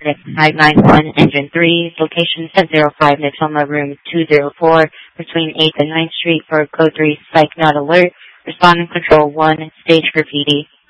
591, Engine 3, location 705 Natoma, room 204, between 8th and 9th Street for Code 3 Psych Not Alert. Responding Control 1, Stage Graffiti.